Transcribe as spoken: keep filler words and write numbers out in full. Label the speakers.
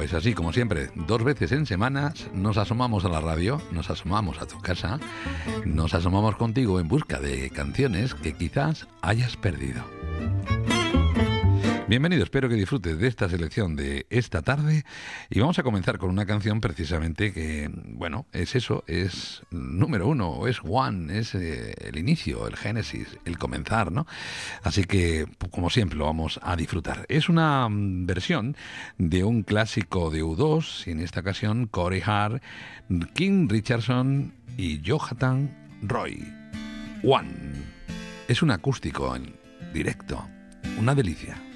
Speaker 1: Es así, como siempre, dos veces en semanas nos asomamos a la radio, nos asomamos a tu casa, nos asomamos contigo en busca de canciones que quizás hayas perdido. Bienvenido, espero que disfrutes de esta selección de esta tarde y vamos a comenzar con una canción precisamente que, bueno, es eso, es número uno, es one, es eh, el inicio, el génesis, el comenzar, ¿no? Así que, como siempre, lo vamos a disfrutar. Es una mm, versión de un clásico de U dos, y en esta ocasión Corey Hart, King Richardson y Jonathan Roy. One. Es un acústico en directo, una delicia.